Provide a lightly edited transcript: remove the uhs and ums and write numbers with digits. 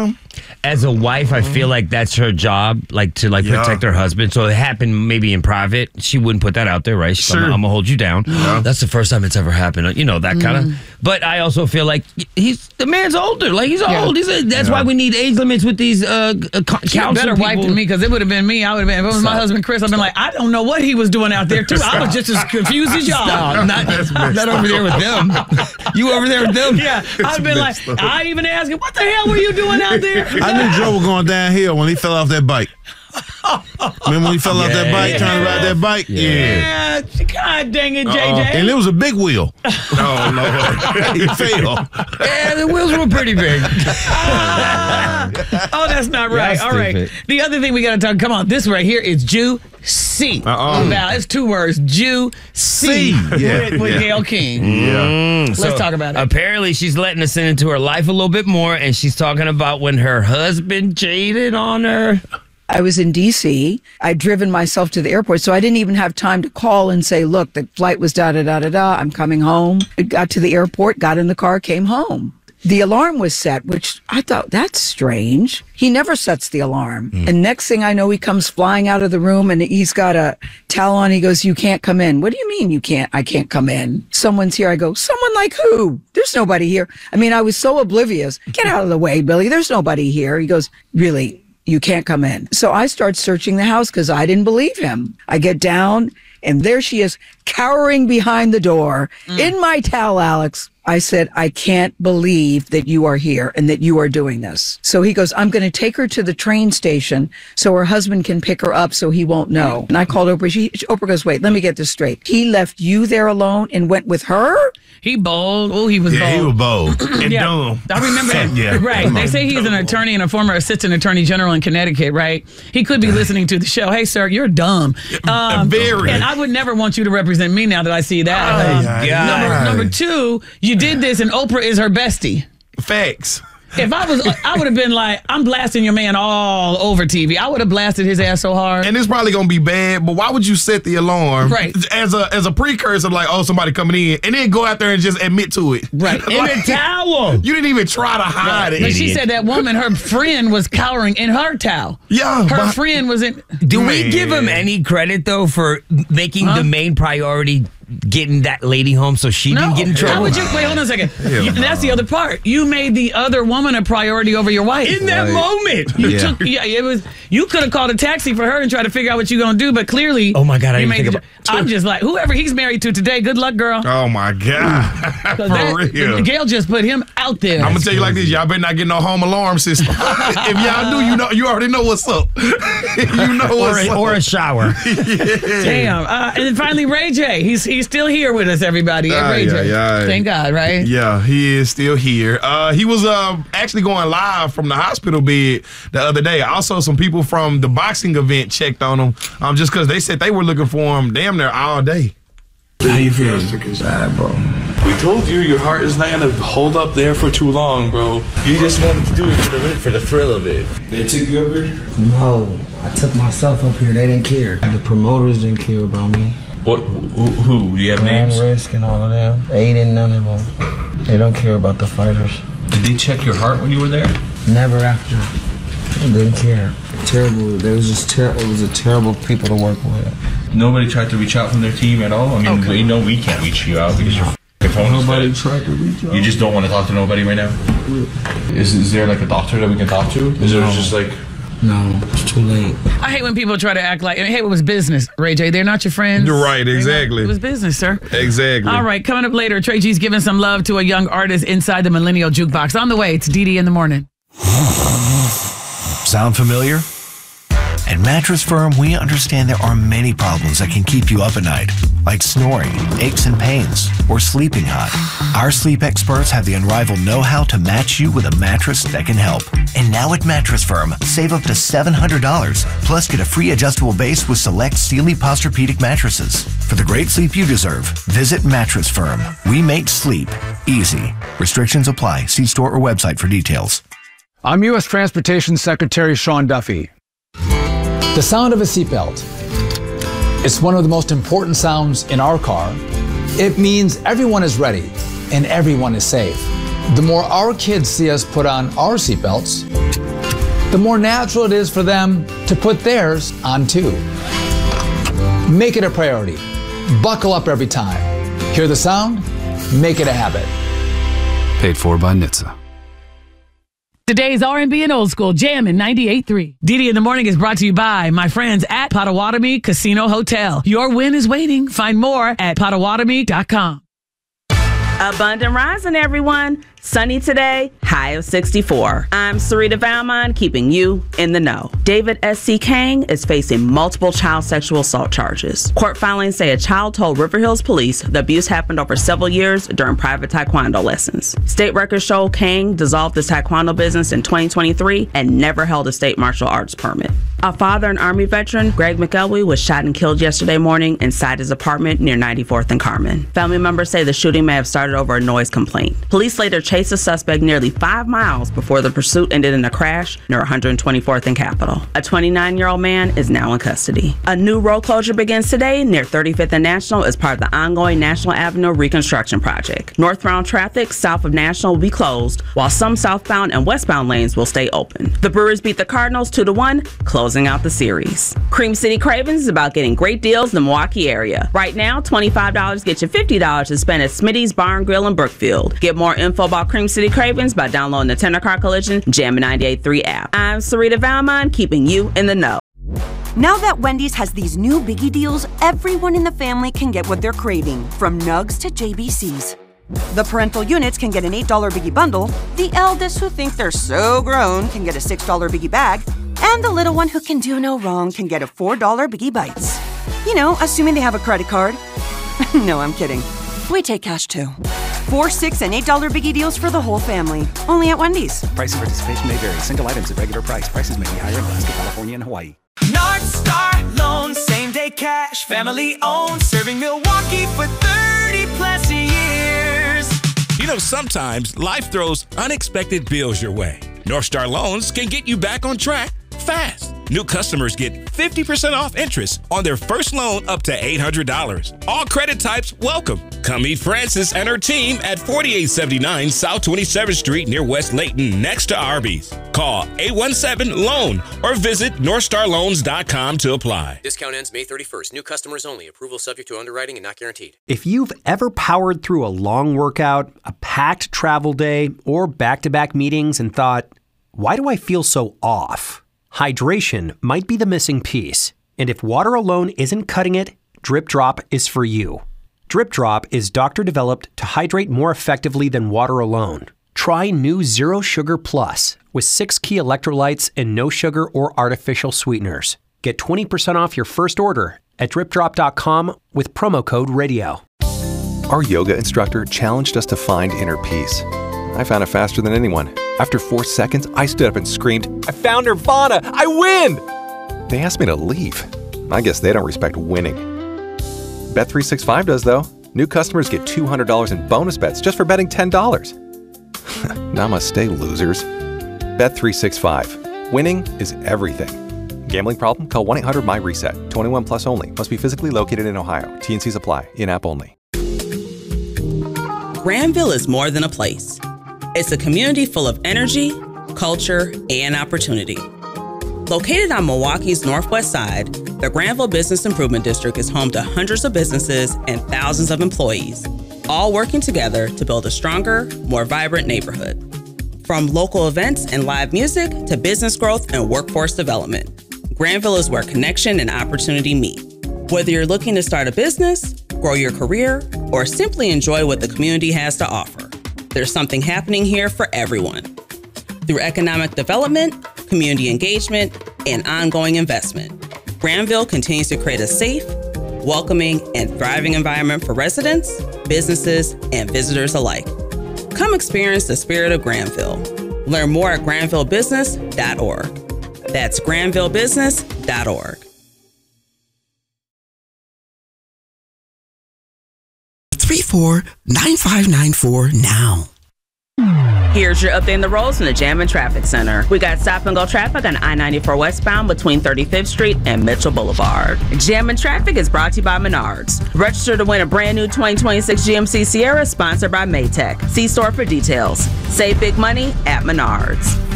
him? As a wife, I feel like that's her job, like to protect her husband. So it happened maybe in private. She wouldn't put that out there, right? She's like, I'm gonna hold you down. Yeah. That's the first time it's ever happened. You know, that kind of. But I also feel like the man's older. Like he's old. That's why we need age limits with these council better people. wife than me, because it would have been me. I would have been. If it was my husband Chris, I've been like, I don't know what he was doing out there too. I was just as confused as y'all. Not over there with them. You over there with them? Yeah, I've been like, I even asked him, what the hell were you doing out there? I knew Joe was going downhill when he fell off that bike. Remember when he fell off that bike, trying to ride that bike? Yeah. God dang it, JJ. And it was a big wheel. Oh, Lord. He fell. Yeah, the wheels were pretty big. Oh, that's not right. That's all right. stupid. The other thing we got to talk, come on, this right here is juicy. Now, it's 2 words, juicy with Gayle King. Yeah. Let's talk about it. Apparently, she's letting us into her life a little bit more, and she's talking about when her husband cheated on her. I was in D.C. I'd driven myself to the airport, so I didn't even have time to call and say, look, the flight was da-da-da-da-da. I'm coming home. I got to the airport, got in the car, came home. The alarm was set, which I thought, that's strange. He never sets the alarm. And next thing I know, he comes flying out of the room and he's got a towel on. He goes, you can't come in. What do you mean you can't? I can't come in. Someone's here. I go, someone like who? There's nobody here. I mean, I was so oblivious. Get out of the way, Billy. There's nobody here. He goes, really? You can't come in. So I start searching the house because I didn't believe him. I get down and there she is cowering behind the door in my towel, Alex. I said, I can't believe that you are here and that you are doing this. So he goes, I'm going to take her to the train station so her husband can pick her up so he won't know. And I called Oprah. Oprah goes, wait, let me get this straight. He left you there alone and went with her? He bold. Oh, he was bold. Yeah, he was bold. And dumb. I remember that. Right. They say he's an attorney and a former assistant attorney general in Connecticut, right? He could be listening to the show. Hey, sir, you're dumb. Very. And I would never want you to represent me now that I see that. Number 2, you did this and Oprah is her bestie. Facts. If I would have been like, I'm blasting your man all over TV. I would have blasted his ass so hard. And it's probably gonna be bad, but why would you set the alarm as a precursor, like, oh, somebody coming in, and then go out there and just admit to it? Right. In a towel. You didn't even try to hide it. But she said that woman, her friend, was cowering in her towel. Yeah. Her friend was in. Do we give him any credit, though, for making the main priority getting that lady home so she didn't get in trouble? How would you, wait, hold on a second. That's the other part. You made the other woman a priority over your wife. In that moment. You could have called a taxi for her and tried to figure out what you're going to do, but clearly. Oh my God, I didn't think about I'm just like, whoever he's married to today, good luck, girl. Oh my God. For real. Gayle just put him out there. I'm going to tell you like this. Y'all better not get no home alarm system. If y'all do, you already know what's up. You know what's up. Or a shower. Damn. And then finally, Ray J. He's still here with us, everybody. Ray J. Thank God, right? Yeah, he is still here. He was actually going live from the hospital bed the other day. Also, some people from the boxing event checked on him just because they said they were looking for him damn near all day. How you feeling? Bad, bro. We told you your heart is not gonna hold up there for too long, bro. You just wanted to do it for the thrill of it. They took you up here? No, I took myself up here. They didn't care. The promoters didn't care about me. What? Who? Do you have names? Risk and all of them. Aiden, none of them. They don't care about the fighters. Did they check your heart when you were there? Never after. They didn't care. Terrible. They was just terrible. It was a terrible people to work with. Nobody tried to reach out from their team at all? I mean, we know we can't reach you out because your phone is Nobody tried to reach out. You just don't want to talk to nobody right now? Is there like a doctor that we can talk to? Is there just like... No, it's too late. I hate when people try to act like, hey, it was business, Ray J. They're not your friends. You're right, exactly. It was business, sir. Exactly. All right, coming up later, Trey G's giving some love to a young artist inside the Millennial Jukebox. On the way, it's DD in the morning. Sound familiar? At Mattress Firm, we understand there are many problems that can keep you up at night, like snoring, aches and pains, or sleeping hot. Our sleep experts have the unrivaled know-how to match you with a mattress that can help. And now at Mattress Firm, save up to $700, plus get a free adjustable base with select Sealy Posturepedic mattresses. For the great sleep you deserve, visit Mattress Firm. We make sleep easy. Restrictions apply. See store or website for details. I'm U.S. Transportation Secretary Sean Duffy. The sound of a seatbelt. It's one of the most important sounds in our car. It means everyone is ready and everyone is safe. The more our kids see us put on our seatbelts, the more natural it is for them to put theirs on too. Make it a priority. Buckle up every time. Hear the sound? Make it a habit. Paid for by NHTSA. Today's R&B and old school jam in 98.3. Didi in the Morning is brought to you by my friends at Potawatomi Casino Hotel. Your win is waiting. Find more at Potawatomi.com. Abundant rising, everyone. Sunny today, high of 64. I'm Sarita Valmont, keeping you in the know. David S.C. Kang is facing multiple child sexual assault charges. Court filings say a child told River Hills police the abuse happened over several years during private taekwondo lessons. State records show Kang dissolved his taekwondo business in 2023 and never held a state martial arts permit. A father and Army veteran, Greg McElwee, was shot and killed yesterday morning inside his apartment near 94th and Carmen. Family members say the shooting may have started over a noise complaint. Police later chased the suspect nearly 5 miles before the pursuit ended in a crash near 124th and Capitol. A 29-year-old man is now in custody. A new road closure begins today near 35th and National as part of the ongoing National Avenue reconstruction project. Northbound traffic south of National will be closed, while some southbound and westbound lanes will stay open. The Brewers beat the Cardinals 2-1, closing out the series. Cream City Cravings is about getting great deals in the Milwaukee area. Right now, $25 gets you $50 to spend at Smitty's Bar and Grill in Brookfield. Get more info about Cream City Cravings by downloading the Tender Car Collision Jam 98.3 app. I'm Sarita Valmont, keeping you in the know. Now that Wendy's has these new biggie deals, everyone in the family can get what they're craving, from nugs to JBCs. The parental units can get an $8 biggie bundle, the eldest who think they're so grown can get a $6 biggie bag, and the little one who can do no wrong can get a $4 biggie bites. You know, assuming they have a credit card. No, I'm kidding. We take cash too. 4, $6, and $8 biggie deals for the whole family. Only at Wendy's. Price and participation may vary. Single items at regular price. Prices may be higher in Alaska, California, and Hawaii. North Star Loan, same day cash, family owned, serving Milwaukee for 30 plus years. You know, sometimes life throws unexpected bills your way. North Star Loans can get you back on track fast. New customers get 50% off interest on their first loan up to $800. All credit types welcome. Come meet Frances and her team at 4879 South 27th Street near West Layton, next to Arby's. Call 817-LOAN or visit NorthstarLoans.com to apply. Discount ends May 31st. New customers only. Approval subject to underwriting and not guaranteed. If you've ever powered through a long workout, a packed travel day, or back-to-back meetings and thought, why do I feel so off? Hydration might be the missing piece. And if water alone isn't cutting it, Drip Drop is for you. Drip Drop is doctor-developed to hydrate more effectively than water alone. Try new Zero Sugar Plus with 6 key electrolytes and no sugar or artificial sweeteners. Get 20% off your first order at dripdrop.com with promo code RADIO. Our yoga instructor challenged us to find inner peace. I found it faster than anyone. After 4 seconds, I stood up and screamed, "I found Nirvana! I win!" They asked me to leave. I guess they don't respect winning. Bet365 does, though. New customers get $200 in bonus bets just for betting $10. Namaste, losers. Bet365. Winning is everything. Gambling problem? Call 1-800-MY-RESET. 21 plus only. Must be physically located in Ohio. T&Cs apply. In-app only. Granville is more than a place. It's a community full of energy, culture, and opportunity. Located on Milwaukee's northwest side, the Granville Business Improvement District is home to hundreds of businesses and thousands of employees, all working together to build a stronger, more vibrant neighborhood. From local events and live music to business growth and workforce development, Granville is where connection and opportunity meet. Whether you're looking to start a business, grow your career, or simply enjoy what the community has to offer, there's something happening here for everyone. Through economic development, community engagement, and ongoing investment, Granville continues to create a safe, welcoming, and thriving environment for residents, businesses, and visitors alike. Come experience the spirit of Granville. Learn more at granvillebusiness.org. That's granvillebusiness.org. 34-9594 now. Here's your update in the roads from the Jam and Traffic Center. We got stop and go traffic on I-94 westbound between 35th Street and Mitchell Boulevard. Jam and Traffic is brought to you by Menards. Register to win a brand new 2026 GMC Sierra sponsored by Maytech. See store for details. Save big money at Menards.